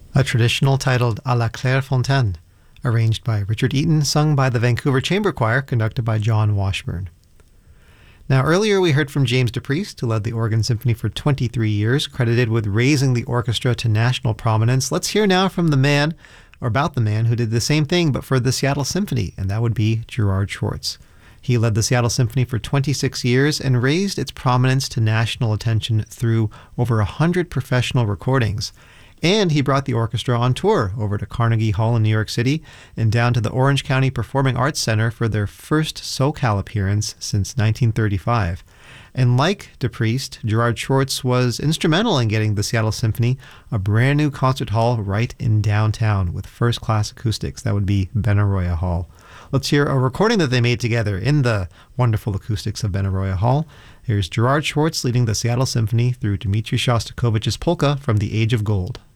a traditional titled À la Clairefontaine, arranged by Richard Eaton, sung by the Vancouver Chamber Choir, conducted by John Washburn. Now, earlier we heard from James DePriest, who led the Organ Symphony for 23 years, credited with raising the orchestra to national prominence. Let's hear now from the man, or about the man, who did the same thing but for the Seattle Symphony, and that would be Gerard Schwartz. He led the Seattle Symphony for 26 years and raised its prominence to national attention through over 100 professional recordings. And he brought the orchestra on tour over to Carnegie Hall in New York City and down to the Orange County Performing Arts Center for their first SoCal appearance since 1935. And like DePriest, Gerard Schwartz was instrumental in getting the Seattle Symphony a brand new concert hall right in downtown with first-class acoustics. That would be Benaroya Hall. Let's hear a recording that they made together in the wonderful acoustics of Benaroya Hall. Here's Gerard Schwartz leading the Seattle Symphony through Dmitri Shostakovich's polka from The Age of Gold.